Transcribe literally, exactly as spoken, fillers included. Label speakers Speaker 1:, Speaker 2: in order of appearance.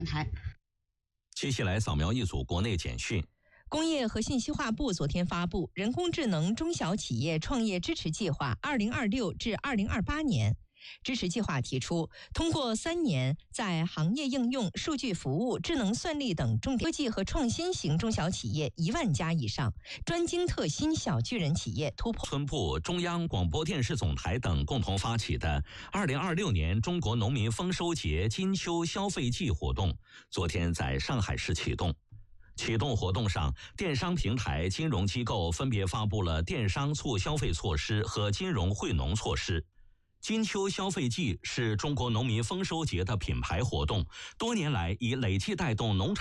Speaker 1: 台。
Speaker 2: 接下来扫描一组国内简讯。
Speaker 3: 工业和信息化部昨天发布《人工智能中小企业创业支持计划（二零二六至二零二八年）》。支持计划提出，通过三年在行业应用、数据服务、智能算力等重点科技和创新型中小企业一万家以上，专精特新小巨人企业突破。
Speaker 2: 村部、中央广播电视总台等共同发起的二零二六年中国农民丰收节金秋消费季活动，昨天在上海市启动。启动活动上，电商平台、金融机构分别发布了电商促消费措施和金融惠农措施。金秋消费季是中国农民丰收节的品牌活动，多年来以累计带动农产